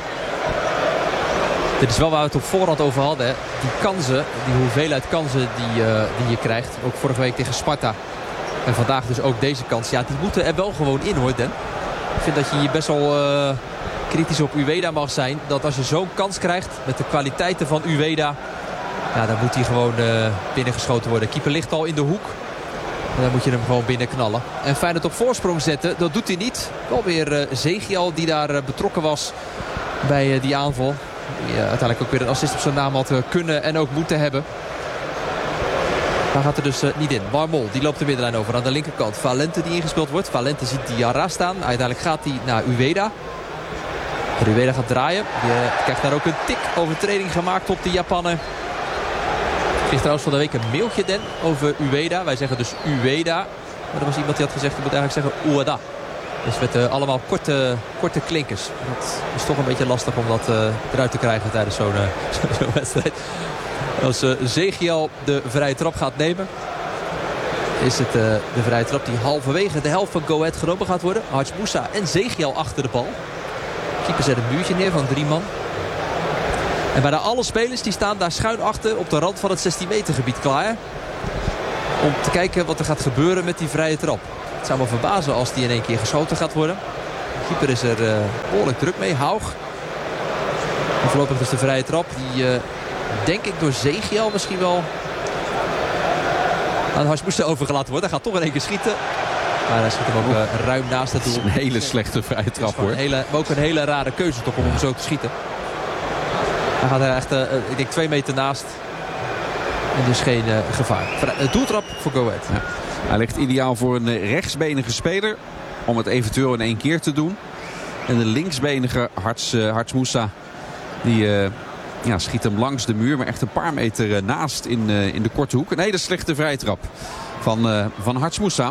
Dit is wel waar we het op voorhand over hadden. Hè. Die kansen, die hoeveelheid kansen die, uh, die je krijgt. Ook vorige week tegen Sparta. En vandaag dus ook deze kans. Ja, die moeten er wel gewoon in, hoor, Den. Ik vind dat je hier best wel uh, kritisch op Uweda mag zijn. Dat als je zo'n kans krijgt met de kwaliteiten van Uweda, ja, dan moet hij gewoon uh, binnengeschoten worden. Keeper ligt al in de hoek. En dan moet je hem gewoon binnen knallen. En Feyenoord op voorsprong zetten, dat doet hij niet. Wel weer uh, Zegial die daar uh, betrokken was bij uh, die aanval. Die uh, uiteindelijk ook weer een assist op zijn naam had uh, kunnen en ook moeten hebben. Daar gaat er dus uh, niet in. Marmol, die loopt de middenlijn over aan de linkerkant. Valente die ingespeeld wordt. Valente ziet Diarra staan. Uiteindelijk gaat hij naar Uweda. En Uweda gaat draaien. Die uh, krijgt daar ook een tik overtreding gemaakt op de Japaner. Ik kreeg trouwens van de week een mailtje, Den, over Uweda. Wij zeggen dus Uweda. Maar er was iemand die had gezegd, je moet eigenlijk zeggen Ueda. Dus met uh, allemaal korte, korte klinkers. Dat is toch een beetje lastig om dat uh, eruit te krijgen tijdens zo'n uh, zo'n wedstrijd. Als uh, Zegial de vrije trap gaat nemen, is het uh, de vrije trap die halverwege de helft van Go Ahead genomen gaat worden. Harts Moussa en Zegial achter de bal. Keeper zet een muurtje neer van drie man. En bijna alle spelers die staan daar schuin achter op de rand van het zestien meter gebied klaar. Om te kijken wat er gaat gebeuren met die vrije trap. Het zou me verbazen als die in één keer geschoten gaat worden. De keeper is er uh, behoorlijk druk mee. Haug. En voorlopig dus de vrije trap. Die uh, denk ik door Zegial misschien wel aan Harts Moussa overgelaten wordt. Hij gaat toch in één keer schieten. Maar hij schiet hem ook uh, ruim naast het doel. Het is een hele slechte vrije trap, hoor. Een hele, maar ook een hele rare keuze toch om hem zo te schieten. Hij gaat er echt, uh, ik denk, twee meter naast. En dus geen uh, gevaar. Uh, doeltrap voor Go Ahead. Ja. Hij ligt ideaal voor een rechtsbenige speler. Om het eventueel in één keer te doen. En de linksbenige Harts, uh, Harts Moussa. Die uh, ja, schiet hem langs de muur. Maar echt een paar meter uh, naast in, uh, in de korte hoek. Een hele slechte vrije trap van, uh, van Harts Moussa.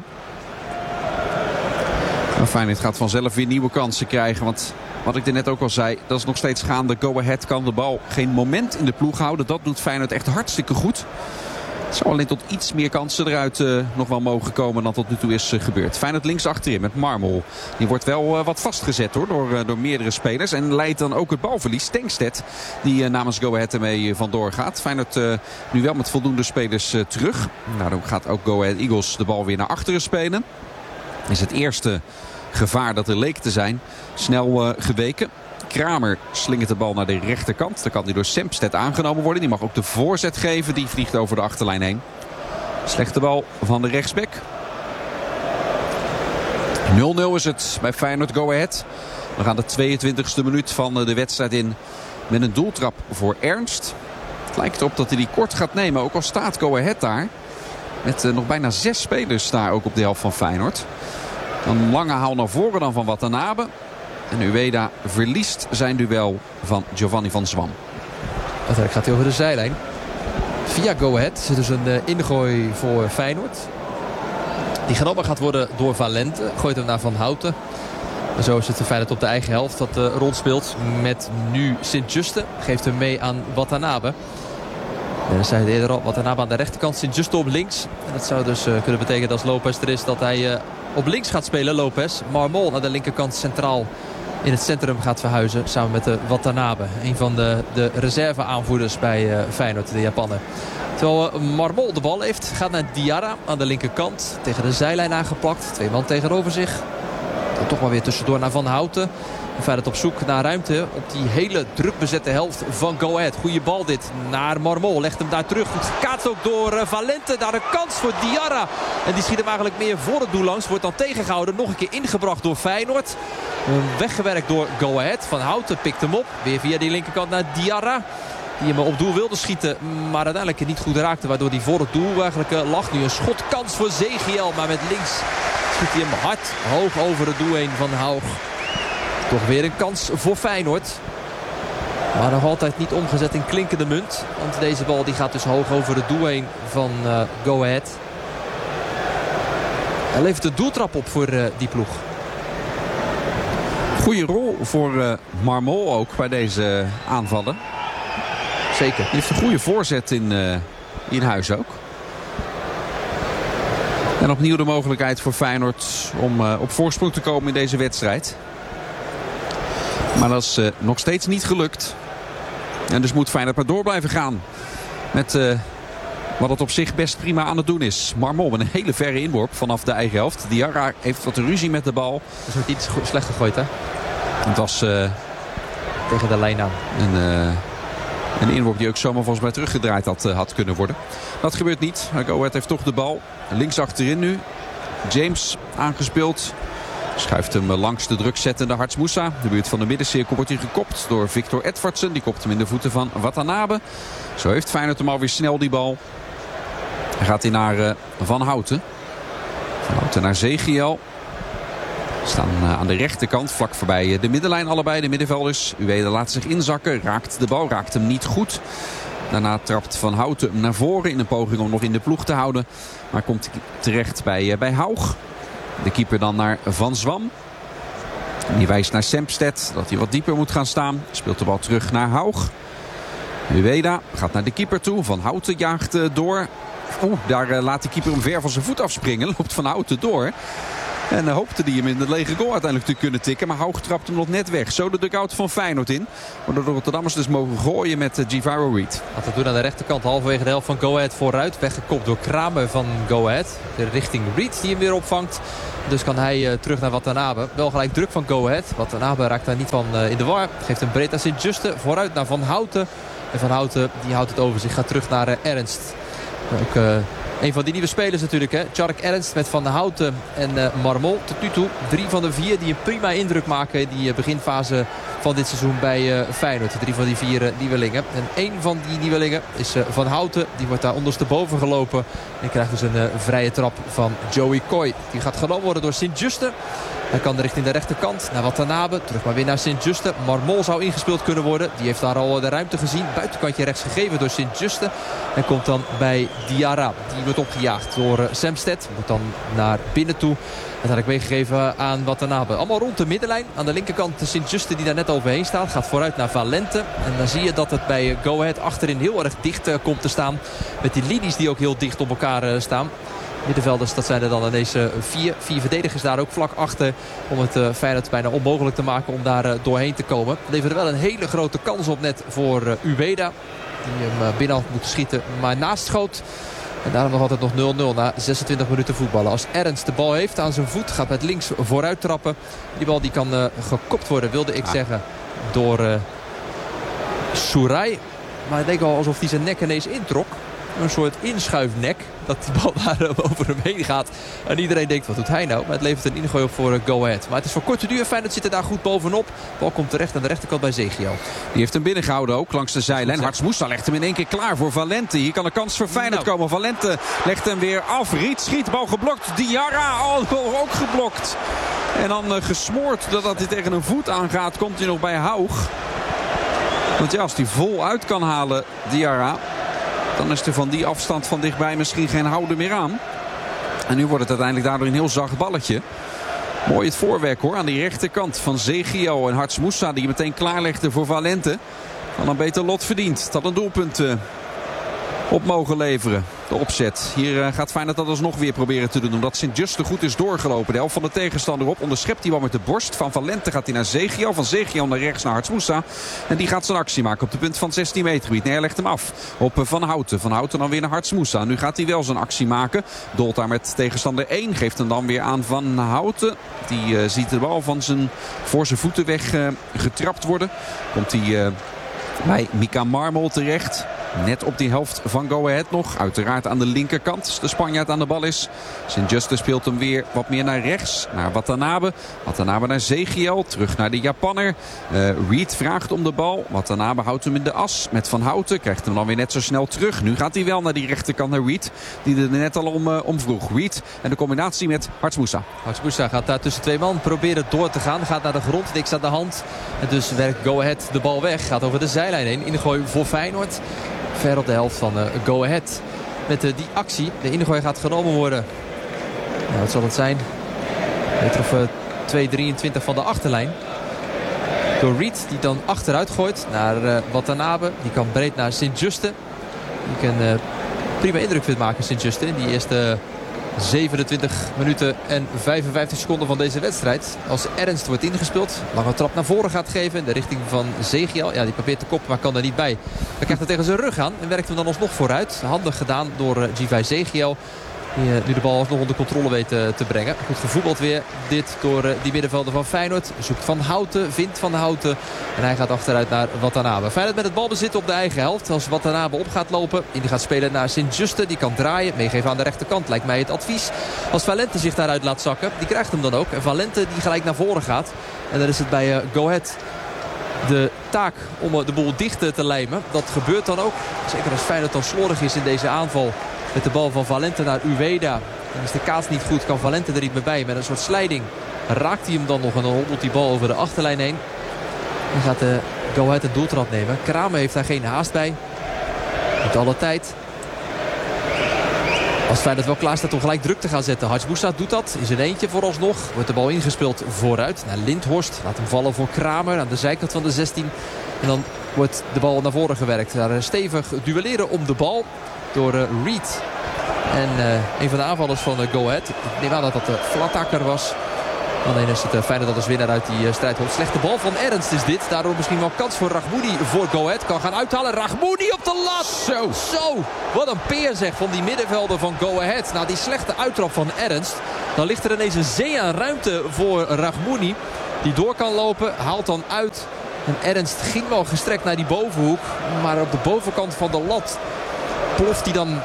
Maar Feyenoord gaat vanzelf weer nieuwe kansen krijgen. Want wat ik er net ook al zei, dat is nog steeds gaande. Go Ahead kan de bal geen moment in de ploeg houden. Dat doet Feyenoord echt hartstikke goed. Het zou alleen tot iets meer kansen eruit uh, nog wel mogen komen dan tot nu toe is uh, gebeurd. Feyenoord links achterin met Marmol. Die wordt wel uh, wat vastgezet hoor, door, uh, door meerdere spelers. En leidt dan ook het balverlies. Tankstedt die uh, namens Go Ahead ermee uh, vandoor gaat. Feyenoord uh, nu wel met voldoende spelers uh, terug. Nou, dan gaat ook Go Ahead Eagles de bal weer naar achteren spelen. Is het eerste gevaar dat er leek te zijn snel uh, geweken. Kramer slingert de bal naar de rechterkant. Dan kan die door Sempstedt aangenomen worden. Die mag ook de voorzet geven. Die vliegt over de achterlijn heen. Slechte bal van de rechtsback. nul nul is het bij Feyenoord Go Ahead. We gaan de tweeëntwintigste minuut van de wedstrijd in met een doeltrap voor Ernst. Het lijkt erop dat hij die kort gaat nemen. Ook al staat Go Ahead daar. Met uh, nog bijna zes spelers daar ook op de helft van Feyenoord. Een lange haal naar voren dan van Watanabe. En Ueda verliest zijn duel van Giovanni van Zwam. Uiteindelijk gaat hij over de zijlijn. Via Go Ahead zit dus een uh, ingooi voor Feyenoord. Die genomen gaat worden door Valente. Gooit hem naar Van Houten. En zo is het Feyenoord op de eigen helft dat uh, rondspeelt. Met nu Sint-Juste. Geeft hem mee aan Watanabe. En dat zei het eerder al. Watanabe aan de rechterkant. Sint-Juste op links. En dat zou dus uh, kunnen betekenen dat als Lopez er is dat hij uh, op links gaat spelen. Lopez. Marmol aan de linkerkant centraal in het centrum gaat verhuizen. Samen met de Watanabe. Een van de, de reserve-aanvoerders bij uh, Feyenoord, de Japaner. Terwijl uh, Marmol de bal heeft. Gaat naar Diarra aan de linkerkant. Tegen de zijlijn aangeplakt. Twee man tegenover zich. Dan toch maar weer tussendoor naar Van Houten. Feyenoord op zoek naar ruimte op die hele druk bezette helft van Go Ahead. Goeie bal dit naar Marmol. Legt hem daar terug. Goed gekaatst ook door uh, Valente. Daar een kans voor Diarra. En die schiet hem eigenlijk meer voor het doel langs. Wordt dan tegengehouden. Nog een keer ingebracht door Feyenoord. Uh, weggewerkt door Go Ahead. Van Houten pikt hem op. Weer via die linkerkant naar Diarra. Die hem op doel wilde schieten. Maar uiteindelijk niet goed raakte. Waardoor hij voor het doel eigenlijk uh, lag. Nu een schotkans voor Zegiel. Maar met links schiet hij hem hard hoog over het doel heen van Haug. Toch weer een kans voor Feyenoord. Maar nog altijd niet omgezet in klinkende munt. Want deze bal die gaat dus hoog over het doel heen van uh, Go Ahead. Hij levert de doeltrap op voor uh, die ploeg. Goeie rol voor uh, Marmol ook bij deze aanvallen. Zeker. Hij heeft een goede voorzet in, uh, in huis ook. En opnieuw de mogelijkheid voor Feyenoord om uh, op voorsprong te komen in deze wedstrijd. Maar dat is uh, nog steeds niet gelukt. En dus moet Feyenoord maar door blijven gaan. Met uh, wat het op zich best prima aan het doen is. Marmol met een hele verre inworp vanaf de eigen helft. Diarra heeft wat ruzie met de bal. Dat is ook iets slecht gegooid, hè? Het was uh, tegen de lijn aan. Een, uh, een inworp die ook zomaar volgens mij teruggedraaid had, uh, had kunnen worden. Dat gebeurt niet. Go Ahead heeft toch de bal. Links achterin nu. James aangespeeld. Schuift hem langs de drukzettende Harts Moussa. De buurt van de middencirkel wordt hij gekopt door Victor Edvardsen. Die kopt hem in de voeten van Watanabe. Zo heeft Feyenoord hem alweer snel die bal. Hij gaat hij naar uh, Van Houten. Van Houten naar Zegiel. Staan uh, aan de rechterkant vlak voorbij uh, de middenlijn allebei. De middenvelders. Ueda laat zich inzakken. Raakt de bal. Raakt hem niet goed. Daarna trapt Van Houten hem naar voren in een poging om nog in de ploeg te houden. Maar komt terecht bij, uh, bij Haug. De keeper dan naar Van Zwam. Die wijst naar Sempstedt dat hij wat dieper moet gaan staan. Speelt de bal terug naar Haug. Ueda gaat naar de keeper toe. Van Houten jaagt door. Oeh, daar uh, laat de keeper hem ver van zijn voet afspringen. Loopt Van Houten door. En uh, hoopte hij hem in de lege goal uiteindelijk te kunnen tikken. Maar Haug trapt hem nog net weg. Zo de dugout van Feyenoord in. Waardoor de Rotterdammers dus mogen gooien met uh, Givaro Reed. Wat dat doen aan de rechterkant. Halverwege de helft van Go Ahead vooruit. Weggekopt door Kramer van Go Ahead. Richting Reed die hem weer opvangt. Dus kan hij uh, terug naar Watanabe. Wel gelijk druk van Go Ahead. Watanabe raakt daar niet van uh, in de war. Geeft hem breed aan Sint-Juste. Vooruit naar Van Houten. En Van Houten die houdt het over zich. Gaat terug naar uh, Ernst. Ook uh, een van die nieuwe spelers natuurlijk. Hè. Tjark Ernst met Van Houten en uh, Marmol. Tot nu toe drie van de vier die een prima indruk maken in die uh, beginfase van dit seizoen bij uh, Feyenoord. Drie van die vier uh, nieuwelingen. En één van die nieuwelingen is uh, Van Houten. Die wordt daar ondersteboven gelopen. En krijgt dus een uh, vrije trap van Joey Coy. Die gaat genomen worden door Sint-Juste. Hij kan richting de rechterkant naar Watanabe. Terug maar weer naar Sint-Juste. Marmol zou ingespeeld kunnen worden. Die heeft daar al de ruimte gezien. Buitenkantje rechts gegeven door Sint-Juste. En komt dan bij Diarra. Die wordt opgejaagd door uh, Sempstedt. Moet dan naar binnen toe. Dat had ik meegegeven aan Watanabe. Allemaal rond de middenlijn. Aan de linkerkant de Sint-Juste die daar net overheen staat. Gaat vooruit naar Valente. En dan zie je dat het bij Go Ahead achterin heel erg dicht uh, komt te staan. Met die linies die ook heel dicht op elkaar uh, staan. Middenvelders, dat zijn er dan ineens uh, vier. Vier verdedigers daar ook vlak achter. Om het uh, Feyenoord bijna onmogelijk te maken om daar uh, doorheen te komen. Levert er wel een hele grote kans op net voor uh, Ueda. Die hem uh, binnen had moeten schieten, maar naast schoot. En daarom nog altijd nog nul nul na zesentwintig minuten voetballen. Als Ernst de bal heeft aan zijn voet, gaat met links vooruit trappen. Die bal die kan uh, gekopt worden, wilde ik ah. zeggen, door uh, Souray. Maar het leek al alsof hij zijn nek ineens introk. een soort inschuifnek. Dat die bal daar over hem heen gaat. En iedereen denkt, wat doet hij nou? Maar het levert een ingooi op voor uh, Go Ahead. Maar het is voor korte duur. Feyenoord zit er daar goed bovenop. De bal komt terecht aan de rechterkant bij Zeghiel. Die heeft hem binnengehouden ook langs de zijlijn. Harts Moussa legt hem in één keer klaar voor Valente. Hier kan een kans voor Feyenoord nou. komen. Valente legt hem weer af. Riet schiet, bal geblokt. Diarra oh, ook geblokt. En dan uh, gesmoord doordat hij tegen een voet aangaat. Komt hij nog bij Haug. Want ja, als hij vol uit kan halen, Diarra, dan is er van die afstand van dichtbij misschien geen houden meer aan. En nu wordt het uiteindelijk daardoor een heel zacht balletje. Mooi het voorwerk hoor, aan die rechterkant van Zeghiel en Harts Moussa, die meteen klaarlegde voor Valente. Dan een beter lot verdiend. Het had een doelpunt uh, op mogen leveren. De opzet. Hier uh, gaat Feyenoord dat alsnog weer proberen te doen. Omdat Sint-Just goed is doorgelopen. De helft van de tegenstander op. Onderschept hij wel met de borst. Van Valente gaat hij naar Zeghiel. Van Zeghiel naar rechts naar Harts Moussa. En die gaat zijn actie maken op de punt van het zestien meter gebied. Nee, hij legt hem af op uh, Van Houten. Van Houten dan weer naar Harts Moussa. Nu gaat hij wel zijn actie maken. Dolt daar met tegenstander één. Geeft hem dan weer aan Van Houten. Die uh, ziet de bal van zijn, voor zijn voeten weg uh, getrapt worden. Komt hij uh, bij Mika Marmol terecht. Net op die helft van Go Ahead nog. Uiteraard aan de linkerkant. Als de Spanjaard aan de bal is. Sint-Juste speelt hem weer wat meer naar rechts. Naar Watanabe. Watanabe naar Zeghiel. Terug naar de Japanner. Uh, Reed vraagt om de bal. Watanabe houdt hem in de as. Met Van Houten. Krijgt hem dan weer net zo snel terug. Nu gaat hij wel naar die rechterkant naar Reed. Die er net al om, uh, om vroeg. Reed en de combinatie met Harts Moussa. Harts Moussa gaat daar tussen twee man proberen door te gaan. Gaat naar de grond. Niks aan de hand. En dus werkt Go Ahead de bal weg. Gaat over de zijlijn heen. Ingooi voor Feyenoord. Ver op de helft van uh, Go Ahead. Met uh, die actie. De ingooi gaat genomen worden. Nou, wat zal het zijn? Meter of uh, twee drieëntwintig van de achterlijn. Door Reed die dan achteruit gooit naar uh, Watanabe. Die kan breed naar Sint-Juste. Die kan uh, prima indruk vindt maken Sint-Juste. In die eerste zevenentwintig minuten en vijfenvijftig seconden van deze wedstrijd. Als Ernst wordt ingespeeld. Lange trap naar voren gaat geven. In de richting van Zeghiel. Ja, die probeert de kop, maar kan er niet bij. Hij krijgt het tegen zijn rug aan. En werkt hem dan alsnog vooruit. Handig gedaan door uh, G vijf Zeghiel. Die uh, nu de bal alsnog onder controle weet uh, te brengen. Goed gevoetbald weer. Dit door uh, die middenvelder van Feyenoord. Zoekt Van Houten. Vindt Van Houten. En hij gaat achteruit naar Watanabe. Feyenoord met het balbezit op de eigen helft. Als Watanabe op gaat lopen. Die gaat spelen naar Sint-Juste. Die kan draaien. Meegeven aan de rechterkant. Lijkt mij het advies. Als Valente zich daaruit laat zakken. Die krijgt hem dan ook. En Valente die gelijk naar voren gaat. En dan is het bij uh, Go Ahead de taak om uh, de boel dicht te lijmen. Dat gebeurt dan ook. Zeker als Feyenoord dan slordig is in deze aanval. Met de bal van Valente naar Uweda. Dan is de kaats niet goed. Kan Valente er niet meer bij. Met een soort slijding raakt hij hem dan nog. En dan hobbelt die bal over de achterlijn heen. Dan gaat de Go Ahead een doeltrap nemen. Kramer heeft daar geen haast bij. Met alle tijd. Als Feyenoord wel klaar staat om gelijk druk te gaan zetten. Harts Moussa doet dat. In zijn eentje vooralsnog. Wordt de bal ingespeeld vooruit. Naar Lindhorst. Laat hem vallen voor Kramer. Aan de zijkant van de zestien. En dan wordt de bal naar voren gewerkt. Daar stevig duelleren om de bal. Door uh, Reed. En uh, een van de aanvallers van uh, Go Ahead. Ik neem aan dat dat de uh, Vlatakker was. Alleen is het uh, fijn dat als winnaar uit die uh, strijd komt. Slechte bal van Ernst is dit. Daardoor misschien wel kans voor Rahmoudi voor Go Ahead. Kan gaan uithalen. Rahmoudi op de lat. Zo. Zo. Wat een peer zeg van die middenvelder van Go Ahead. Na die slechte uittrap van Ernst. Dan ligt er ineens een zee aan ruimte voor Rahmoudi. Die door kan lopen. Haalt dan uit. En Ernst ging wel gestrekt naar die bovenhoek. Maar op de bovenkant van de lat ploft hij dan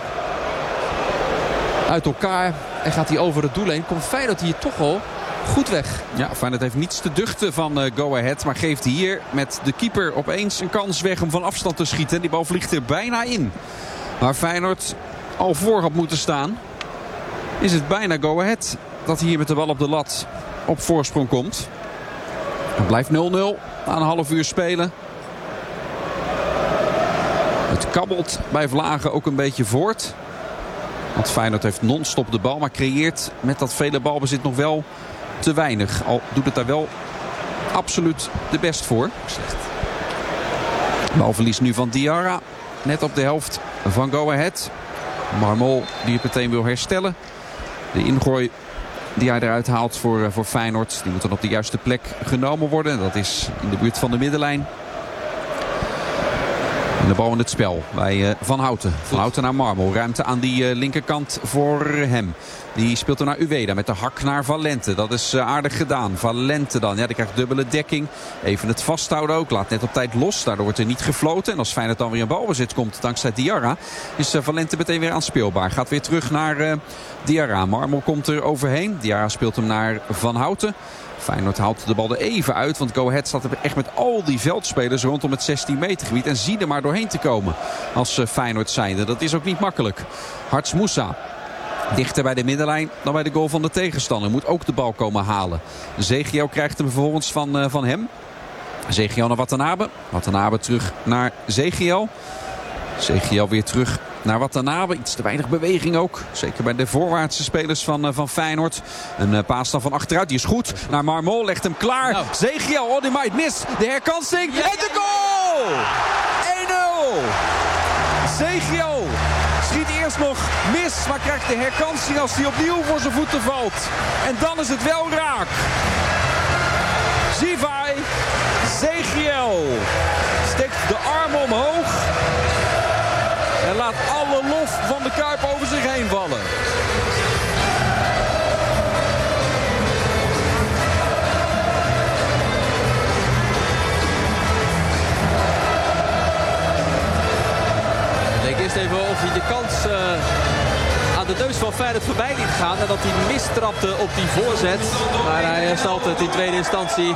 uit elkaar en gaat hij over het doel heen. Komt Feyenoord hier toch al goed weg. Ja, Feyenoord heeft niets te duchten van uh, Go Ahead. Maar geeft hier met de keeper opeens een kans weg om van afstand te schieten. Die bal vliegt er bijna in. Waar Feyenoord al voor had moeten staan, is het bijna Go Ahead dat hier met de bal op de lat op voorsprong komt. Het blijft nul nul na een half uur spelen. Het kabbelt bij Vlagen ook een beetje voort. Want Feyenoord heeft non-stop de bal. Maar creëert met dat vele balbezit nog wel te weinig. Al doet het daar wel absoluut de best voor. Slecht. Balverlies nu van Diarra. Net op de helft van Go Ahead. Marmol die het meteen wil herstellen. De ingooi die hij eruit haalt voor, voor Feyenoord. Die moet dan op de juiste plek genomen worden. Dat is in de buurt van de middenlijn. En de bal in het spel bij uh, Van Houten. Van Houten naar Marmol. Ruimte aan die uh, linkerkant voor hem. Die speelt er naar Uweda met de hak naar Valente. Dat is uh, aardig gedaan. Valente dan. Ja, die krijgt dubbele dekking. Even het vasthouden ook. Laat net op tijd los. Daardoor wordt er niet gefloten. En als Feyenoord dan weer een balbezit komt dankzij Diarra, is uh, Valente meteen weer aanspeelbaar. Gaat weer terug naar uh, Diarra. Marmol komt er overheen. Diarra speelt hem naar Van Houten. Feyenoord haalt de bal er even uit. Want Go Ahead staat er echt met al die veldspelers rondom het zestien meter gebied. En zie er maar doorheen te komen als uh, Feyenoord zijnde. Dat is ook niet makkelijk. Harts Moussa. Dichter bij de middenlijn dan bij de goal van de tegenstander. Moet ook de bal komen halen. Zegio krijgt hem vervolgens van, uh, van hem. Zegio naar Watanabe. Watanabe terug naar Zegio. Zegio weer terug naar Watanabe. Iets te weinig beweging ook. Zeker bij de voorwaartse spelers van, uh, van Feyenoord. Een uh, paas dan van achteruit. Die is goed. Naar Marmol. Legt hem klaar. Nou. Zegio. Oh, die maait mis. De herkansing. Ja, en de goal! één nul. Zegio schiet eerst nog mis, maar krijgt de herkansing als hij opnieuw voor zijn voeten valt. En dan is het wel raak. Zivai, Zegio steekt de armen omhoog en laat alle lof van de Kuip over zich heen vallen. Eerst even of hij de kans uh, aan de neus van Feyenoord voorbij liet gaan. En dat hij mistrapte op die voorzet. Maar hij herstelt het in tweede instantie.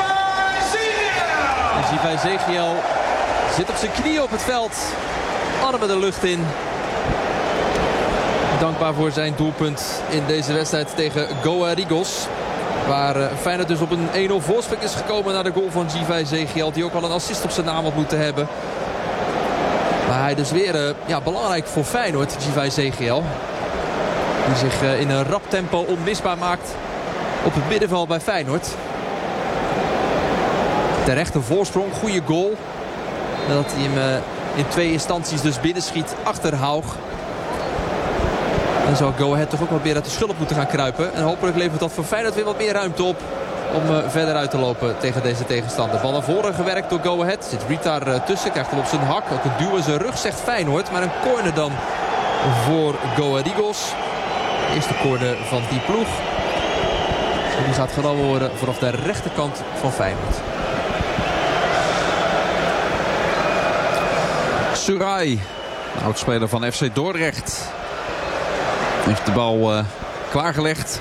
En Zivai Zegio zit op zijn knieën op het veld. Armen de lucht in. Dankbaar voor zijn doelpunt in deze wedstrijd tegen Go Ahead Eagles. Waar uh, Feyenoord dus op een één nul voorsprong is gekomen naar de goal van Zivai Zegio. Die ook al een assist op zijn naam had moeten hebben. Maar hij dus weer uh, ja, belangrijk voor Feyenoord, Zivai Zegio. Die zich uh, in een rap tempo onmisbaar maakt op het middenveld bij Feyenoord. Terecht een voorsprong, goede goal. Nadat hij hem uh, in twee instanties dus binnenschiet achter Haug. Dan zou Go Ahead toch ook wat meer uit de schulp moeten gaan kruipen. En hopelijk levert dat voor Feyenoord weer wat meer ruimte op om uh, verder uit te lopen tegen deze tegenstander. Bal naar voren gewerkt door Go Ahead. Zit Reed daar uh, tussen, krijgt hem op zijn hak. Ook een duw in zijn rug, zegt Feyenoord. Maar een corner dan voor Go Ahead Eagles. De eerste corner van die ploeg. En die gaat genomen worden vanaf de rechterkant van Feyenoord. Surai, oudspeler van F C Dordrecht, heeft de bal uh, klaargelegd.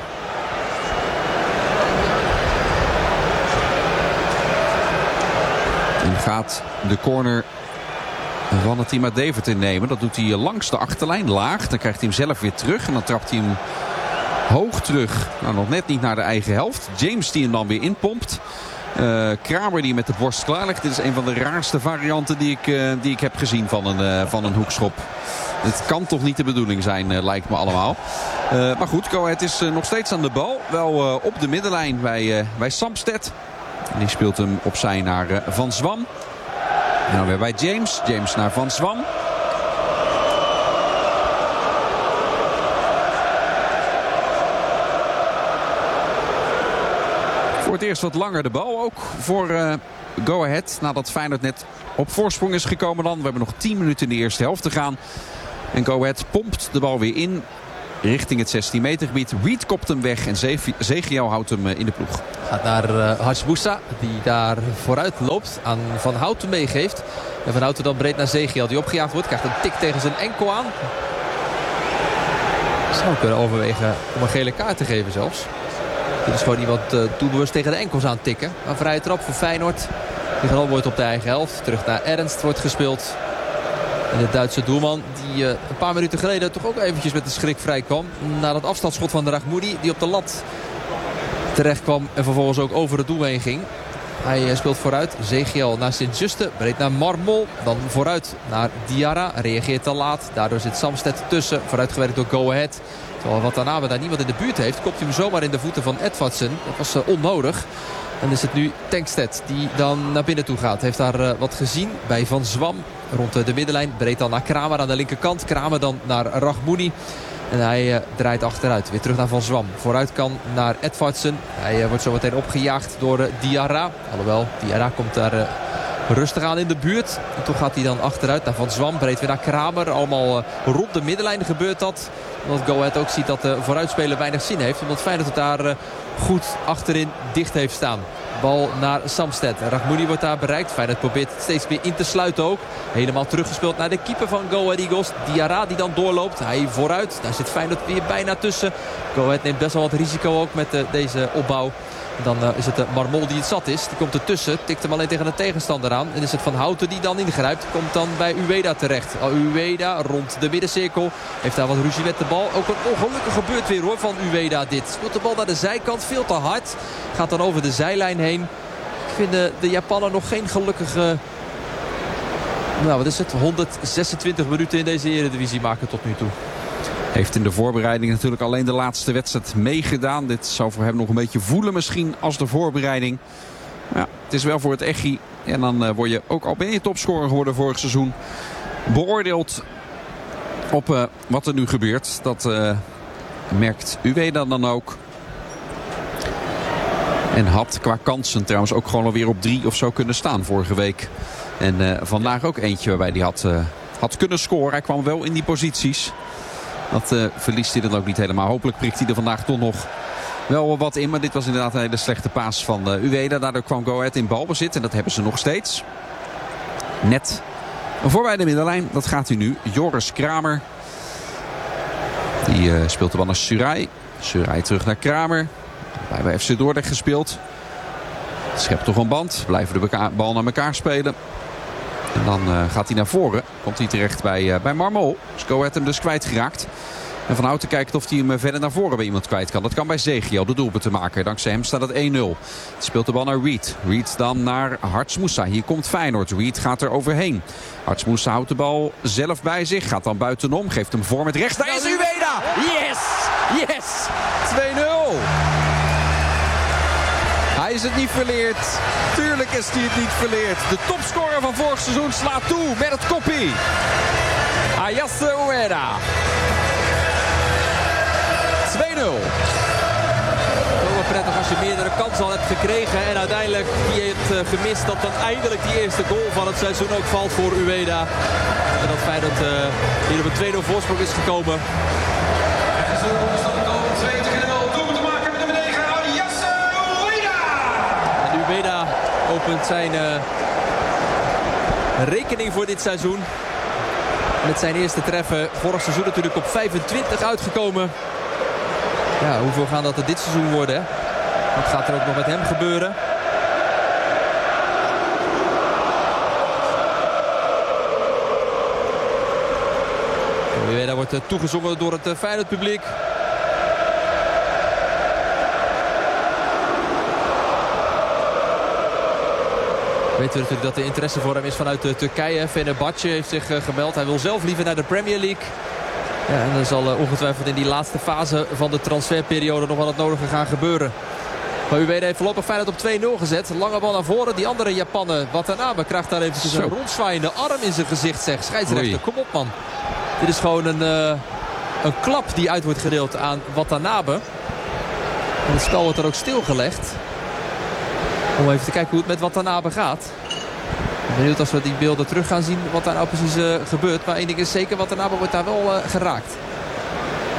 En gaat de corner van het team uit Deventer innemen. Dat doet hij langs de achterlijn, laag. Dan krijgt hij hem zelf weer terug. En dan trapt hij hem hoog terug. Nou, nog net niet naar de eigen helft. James die hem dan weer inpompt. Uh, Kramer die met de borst klaarlegt. Dit is een van de raarste varianten die ik, uh, die ik heb gezien van een, uh, van een hoekschop. Het kan toch niet de bedoeling zijn, uh, lijkt me allemaal. Uh, maar goed, Go Ahead is uh, nog steeds aan de bal. Wel uh, op de middenlijn bij, uh, bij Samsted. En die speelt hem opzij naar uh, Van Zwam. En dan weer bij James. James naar Van Zwam. Voor het eerst wat langer de bal ook voor uh, Go Ahead. Nadat Feyenoord net op voorsprong is gekomen dan. We hebben nog tien minuten in de eerste helft te gaan. En Go Ahead pompt de bal weer in richting het zestien meter gebied. Reed kopt hem weg en Zegio houdt hem in de ploeg. Gaat naar uh, Harts Moussa, die daar vooruit loopt, aan Van Houten meegeeft. En Van Houten dan breed naar Zegio, die opgejaagd wordt. Krijgt een tik tegen zijn enkel aan. Zou kunnen overwegen om een gele kaart te geven zelfs. Dit is gewoon iemand uh, doelbewust tegen de enkels aan tikken. Een vrije trap voor Feyenoord. Die genomen wordt op de eigen helft. Terug naar Ernst wordt gespeeld. En de Duitse doelman die uh, een paar minuten geleden toch ook eventjes met de schrik vrij kwam. Na dat afstandsschot van de Rahmoudi die op de lat terecht kwam en vervolgens ook over het doel heen ging. Hij uh, speelt vooruit. Zegio naar Sint-Juste. Breed naar Marmol. Dan vooruit naar Diarra. Reageert te laat. Daardoor zit Samsted tussen. Vooruitgewerkt door Go Ahead. Terwijl Watanabe daar niemand in de buurt heeft. Kopt hij hem zomaar in de voeten van Edvardsen. Dat was uh, onnodig. En is het nu Tankstedt die dan naar binnen toe gaat. Heeft daar uh, wat gezien bij Van Zwam. Rond uh, de middenlijn. Breed dan naar Kramer aan de linkerkant. Kramer dan naar Rahmoudi. En hij uh, draait achteruit. Weer terug naar Van Zwam. Vooruit kan naar Edvardsen. Hij uh, wordt zo meteen opgejaagd door uh, Diarra. Alhoewel, Diarra komt daar uh, rustig aan in de buurt. En toch gaat hij dan achteruit naar Van Zwam. Breed weer naar Kramer. Allemaal uh, rond de middenlijn gebeurt dat. Omdat Go Ahead ook ziet dat de vooruitspelen weinig zin heeft. Omdat Feyenoord het daar uh, goed achterin dicht heeft staan. Bal naar Samsted. Rahmoudi wordt daar bereikt. Feyenoord probeert het steeds weer in te sluiten ook. Helemaal teruggespeeld naar de keeper van Go Ahead Eagles. Diarra die dan doorloopt. Hij vooruit. Daar zit Feyenoord weer bijna tussen. Go Ahead neemt best wel wat risico ook met uh, deze opbouw. Dan uh, is het de Marmol die het zat is. Die komt ertussen. Tikt hem alleen tegen een tegenstander aan. En is het Van Houten die dan ingrijpt. Komt dan bij Ueda terecht. Ueda rond de middencirkel. Heeft daar wat ruzie met de bal. Ook een ongelukkige gebeurt weer hoor van Ueda dit. Speelt de bal naar de zijkant. Veel te hard. Gaat dan over de zijlijn heen. Ik vind de, de Japaner nog geen gelukkige... Nou wat is het? honderdzesentwintig minuten in deze Eredivisie maken tot nu toe. Heeft in de voorbereiding natuurlijk alleen de laatste wedstrijd meegedaan. Dit zou voor hem nog een beetje voelen misschien als de voorbereiding. Ja, het is wel voor het Echi. En dan uh, word je, ook al ben je topscorer geworden vorig seizoen, beoordeeld op uh, wat er nu gebeurt. Dat uh, merkt Ueda dan ook. En had qua kansen trouwens ook gewoon alweer op drie of zo kunnen staan vorige week. En uh, vandaag ook eentje waarbij hij had, uh, had kunnen scoren. Hij kwam wel in die posities. Dat uh, verliest hij dan ook niet helemaal. Hopelijk prikt hij er vandaag toch nog wel wat in. Maar dit was inderdaad een hele slechte paas van uh, Ueda. Daardoor kwam Go Ahead in balbezit. En dat hebben ze nog steeds. Net voorbij de middenlijn. Dat gaat hij nu. Joris Kramer. Die uh, speelt de bal naar Surai. Surai terug naar Kramer. Bij, bij F C Dordrecht gespeeld. Schept toch een band. Blijven de bal naar elkaar spelen. En dan uh, gaat hij naar voren. Komt hij terecht bij, uh, bij Marmol. Dus Go Ahead hem dus kwijtgeraakt. En Van Houten kijkt of hij hem verder naar voren bij iemand kwijt kan. Dat kan bij Zegiel, de doelpuntenmaker. Dankzij hem staat het één nul. Het speelt de bal naar Reed. Reed dan naar Harts Moussa. Hier komt Feyenoord. Reed gaat er overheen. Harts Moussa houdt de bal zelf bij zich. Gaat dan buitenom. Geeft hem voor met rechts. Daar is Ueda! Yes! Yes! twee nul! Hij is het niet verleerd. Tuurlijk is hij het niet verleerd. De topscorer van vorig seizoen slaat toe met het koppie. Ayase Ueda. twee nul. Wel prettig als je meerdere kansen al hebt gekregen. En uiteindelijk die heeft uh, gemist dat dan eindelijk die eerste goal van het seizoen ook valt voor Ueda. En dat Feyenoord uh, hier op een twee nul voorsprong is gekomen. Ueda opent zijn uh, rekening voor dit seizoen. Met zijn eerste treffen. Vorig seizoen natuurlijk op vijfentwintig uitgekomen. Ja, hoeveel gaan dat er dit seizoen worden? Hè? Wat gaat er ook nog met hem gebeuren? Ueda wordt uh, toegezongen door het uh, Feyenoord publiek. Weten we natuurlijk dat de interesse voor hem is vanuit de Turkije. Fenerbahce heeft zich uh, gemeld. Hij wil zelf liever naar de Premier League. Ja, en er zal uh, ongetwijfeld in die laatste fase van de transferperiode nog wel het nodige gaan gebeuren. Maar Ueda heeft voorlopig Feyenoord op twee nul gezet. Lange bal naar voren. Die andere Japaner, Watanabe, krijgt daar eventjes een rondzwaaiende arm in zijn gezicht. Zeg. Scheidsrechter, Oei. Kom op man. Dit is gewoon een, uh, een klap die uit wordt gedeeld aan Watanabe. En het spel wordt er ook stilgelegd. Om even te kijken hoe het met Watanabe gaat. Ik ben benieuwd als we die beelden terug gaan zien wat daar nou precies uh, gebeurt. Maar één ding is zeker, Watanabe wordt daar wel uh, geraakt.